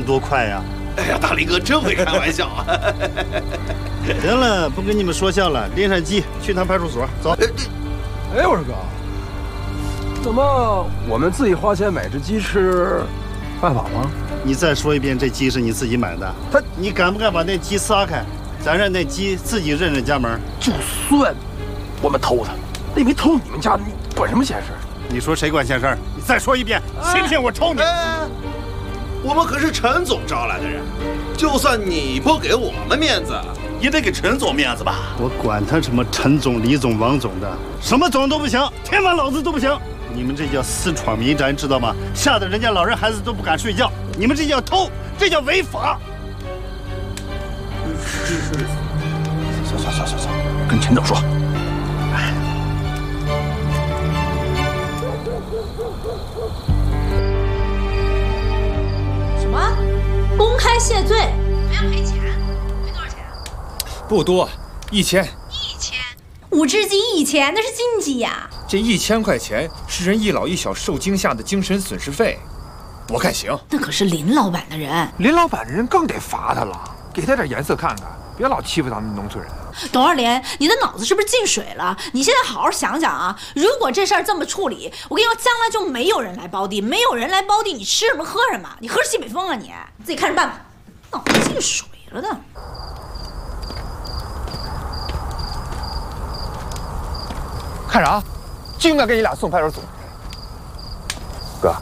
多快呀！ 哎呀，大力哥真会开玩笑啊！ 行了，不跟你们说笑了，拎上鸡去趟派出所，走。 哎，我说哥，怎么我们自己花钱买只鸡吃，犯法吗？ 你再说一遍，这鸡是你自己买的？你敢不敢把那鸡撒开，咱让那鸡自己认认家门？ 就算我们偷它，那也没偷你们家，你管什么闲事？ 你说谁管闲事？你再说一遍，信不信我抽你？ 我们可是陈总招来的人，就算你不给我们面子，也得给陈总面子吧？ 我管他什么陈总、李总、王总的，什么总都不行，天王老子都不行。你们这叫私闯民宅，知道吗？吓得人家老人孩子都不敢睡觉。你们这叫偷，这叫违法。 走，跟陈总说。 公开谢罪， 不要赔钱，赔多少钱啊？ 不多，1000。 5只鸡1000，那是禁忌呀。 这1000块钱是人一老一小受惊吓的精神损失费，我看行。 那可是林老板的人， 林老板的人更得罚他了，给他点颜色看看，别老欺负咱们农村人。 董二连，你的脑子是不是进水了？你现在好好想想啊！如果这事儿这么处理，我跟你说，将来就没有人来包地，没有人来包地，你吃什么喝什么？你喝西北风啊你！自己看着办吧。脑子进水了的。 看啥？就应该给你俩送派出所。哥，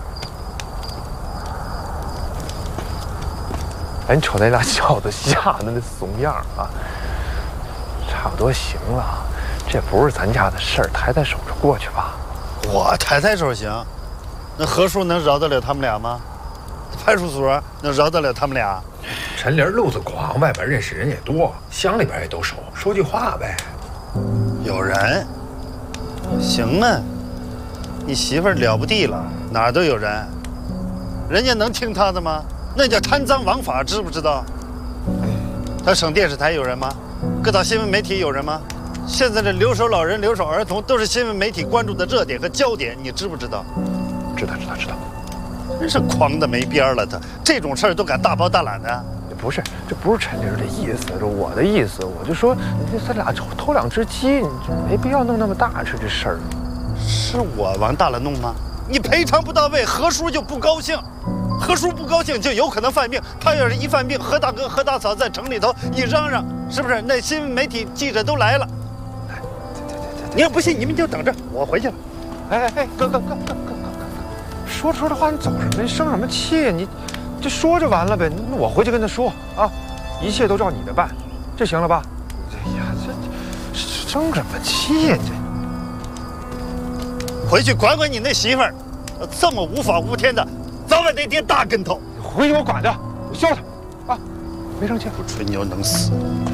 哎，你瞅那俩小子吓得那怂样啊！差不多行了，这不是咱家的事儿，抬抬手就过去吧。 我抬手行，那何叔能饶得了他们俩吗？派出所能饶得了他们俩？ 陈林路子广，外边认识人也多，乡里边也都熟，说句话呗。 有人，行啊，你媳妇儿了不地了，哪儿都有人，人家能听他的吗？那叫贪赃枉法，知不知道？他省电视台有人吗？各大新闻媒体有人吗？现在的留守老人、留守儿童都是新闻媒体关注的热点和焦点，你知不知道？ 知道。 真是狂的没边了，他这种事儿都敢大包大揽的。 不是，这不是陈林的意思，这我的意思，我就说，你这俩偷2只鸡，你没必要弄那么大这事儿。 是我往大了弄吗？你赔偿不到位，何叔就不高兴。何叔不高兴就有可能犯病，他要是一犯病，何大哥、何大嫂在城里头一嚷嚷，是不是？那新闻媒体记者都来了。你要不信，你们就等着，我回去了。 哥，说着话，你走什么？你生什么气呀？你就说就完了呗。那我回去跟他说啊，一切都照你的办，这行了吧？哎呀，这生什么气呀？这回去管管你那媳妇儿，这么无法无天的。早晚得跌大跟头！ 回去我管他，我削他，啊，没生气。 不吹牛能死。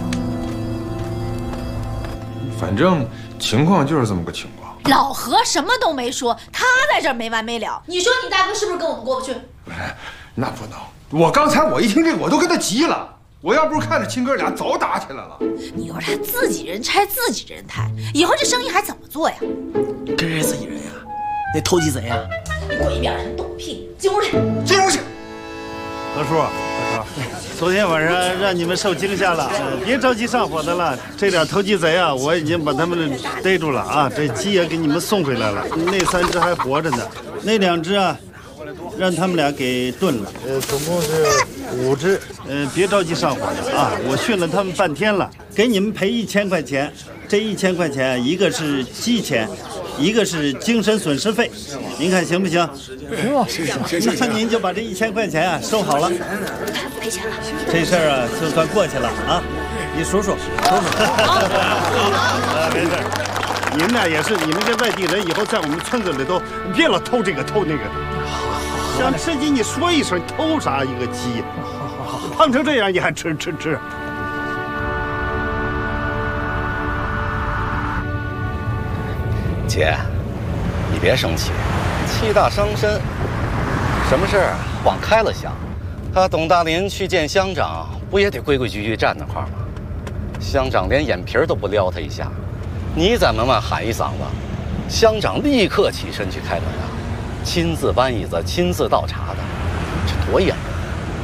反正情况就是这么个情况。 老何什么都没说，他在这儿没完没了。你说你大哥是不是跟我们过不去？ 不是，那不能。我刚才一听这个，我都跟他急了。我要不是看着亲哥俩，早打起来了。 你要是自己人拆自己人抬，以后这生意还怎么做呀？ 跟人自己人呀，那偷鸡贼呀！ 你滚一边，懂屁！进屋去， 进屋去。 何叔，昨天晚上让你们受惊吓了，别着急上火的了。这俩偷鸡贼啊，我已经把他们逮住了啊，这鸡也给你们送回来了，那3只还活着呢，那2只啊，让他们俩给炖了。总共是5只。别着急上火的啊，我训了他们半天了，给你们赔1000块钱。这1000块钱，一个是鸡钱，一个是精神损失费，您看行不行？行。那您就把这1000块钱啊收好了。 赔钱了。 这事儿啊就算过去了啊，你数数。没事。你们俩也是，你们这外地人以后在我们村子里头别老偷这个偷那个的。想吃鸡你说一声，偷啥一个鸡？胖成这样你还吃？ 姐，你别生气，气大伤身。什么事儿往开了想，他董大林去见乡长，不也得规规矩矩站那块儿吗？乡长连眼皮都不撩他一下，你在门外喊一嗓子，乡长立刻起身去开门啊，亲自搬椅子，亲自倒茶的，这多严重！